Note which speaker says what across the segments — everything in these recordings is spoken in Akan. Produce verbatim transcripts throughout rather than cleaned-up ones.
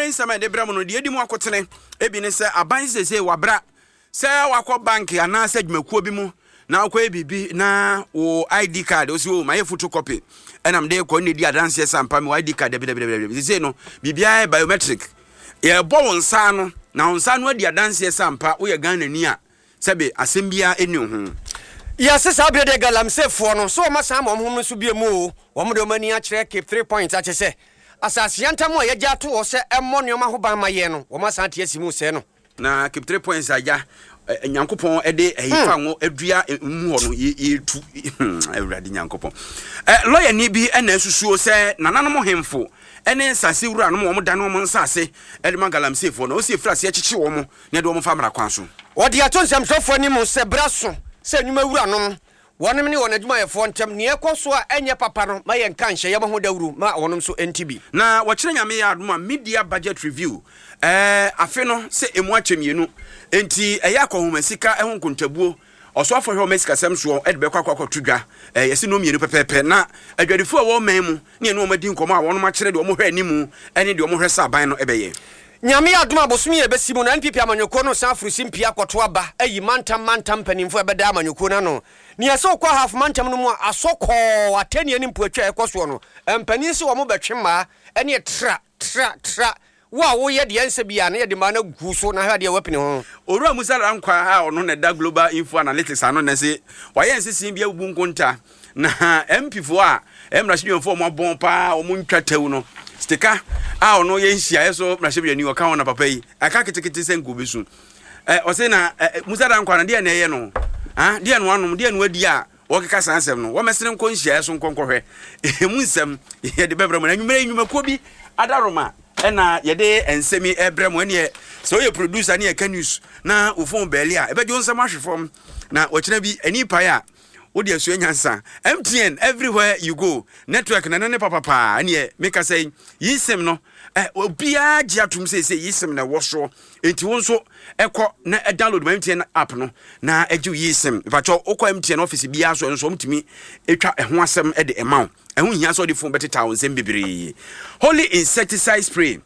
Speaker 1: aban sama de bramo no de edi mu akotene ebi ne se aban sese wabra se wakọ bank ana se dwumakuo bi mu na akọ bibi na o I D card o si o my photocopy enam de ko ne di adanse sampa me I D card de de de sese no bibia biometric ye bo wonsa no na wonsa no di adanse sampa wo ye Ghana ni a sebe asembia eni ho
Speaker 2: ya se sa de galamsefo no so ma sa ma hom so bia mu wo mo de mani a kire keep three points a chese asase yantam o ye gya to wo se emmo ne ma ho ban ma ye no wo ma sa tie simu se no
Speaker 1: na keep three points aja nyankopon ede eyifa ngo adua mu ho no ye tu awurade nyankopon eh lawyer ni bi ena asusuo se nananom hemfo ene sase wura no mo da no mo nsase ede magalamsefo no o se frase echichi wo mo ne de wo mo fa mara kwan so
Speaker 2: odi atonzam sofo ni mo se braso se nyuma wura no wonem ne won adwuma yefo ntem ne ekoso a enye papa no ma ye nka nhye ye ho dawuru ma wonom so entibi
Speaker 1: na wo kire nyame ya adoma media budget review eh afe no se emu atwemienu enti eya akohoma sika ehon nkontabuo osofo hwe o mesika sem so e de be kwakwa kwatudwa eh yesi no mienu pepepe na adwadifo a wo man mu ne enu o madi nkomo a wonom akire de o mo hwe animu ene de o mo hwe saban no ebeye
Speaker 2: nyame adoma bosomi e besimu na npp amanyoko no san afrusi mpia kwoto aba ayi mantam mantam panimfo ebeda amanyoko na no ne yese okwa half mantam no mu asokọ atani ani mpuatwa ekoso no empani se wo mo betwema ene tra tra tra wa wo ye de ense bia na ye de ma na gu so na ha de wapini ho
Speaker 1: Orua Musa Rankwa ha ono ne da Global Info Analytics ano ne se wa ye ense sin bia bubu nkonta na M P fo a emrashidi fo mo bon pa o mo ntwatew no stika a ono ye nhia yeso mrashidi ni o ka wona papa yi aka ketekete se nko besu eh o se na Musa Rankwa na de na ye no ah de no anom de no adi a wo keka sansem no wo mesene nko nhia yeso nkonkohwe emu nsem ye de bebra mo na nwumere nwumako bi adaroma ena yede ensemi ebrem ene so ye producer ne ye news na ofon beli a ebe jo nsem ahwefom na okina bi ani pa ya wodi asu nyansa M T N everywhere you go network na ne papa pa ne make say yisem no eh obia gya tum say say yisem na wo so enti won so ekọ na download my M T N app no na agi yisem bacho okọ M T N office bia so so mtimi etwa eho asem e de emaw ehun hia so de phone beteta wonsem bibiri holy insecticide spray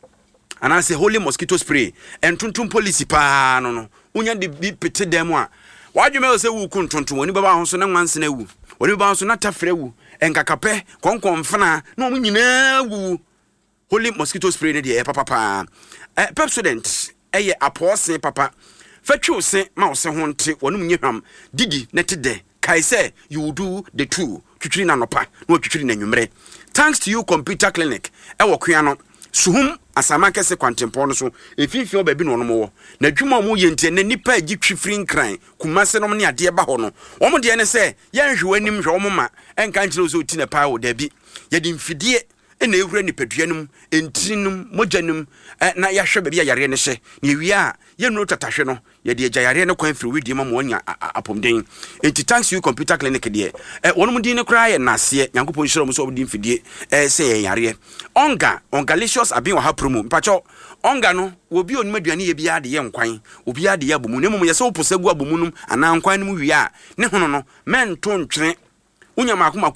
Speaker 1: and I say holy mosquito spray and tuntum policy pa no no unya de bi pete dem a wadweme o se wu kuntuntum woni baba ho so na nwanse na wu woni baba ho so na tafre wu enkakape konkon fana na o nyina wu holy mosquito spray ne de papa pa eh Pepsodent eye apose papa fatwu se ma o se ho nte wonum nyehwam digi netede kai say you do the two twitwiri na nopa na twitwiri na nwumre thanks to you computer clinic e wo kwan no suhum asama kese kwantempo no so efifi obabi no no wo na dwuma mo ye ntie na nipa agi twifiri nkran kumase no ne ade ba ho no wo mo de ne se ye nhwe anim hwe wo mo ma enka nkyere so ti na pa wo da bi ye de mfidie ena ehura nipaduanum entinum mojanum na yahwe ba bi yare ne hye ne wi a ye no tatahwe no ye de agya yare ne kwan firi wedi ma mo nya apomden enti thanks you computer clinic de eh wonum din ne kra ye nase nyankopon hiro mo so obdi mfidie eh se ye yare onga ongalicious abin wa ha promo mpacho onga no obi onum aduane ye bia de ye nkwan obi ade ye abomu ne mum ye se oposagu abomunum ana nkwan no mu wi a ne hono no men to ntwene unya makoma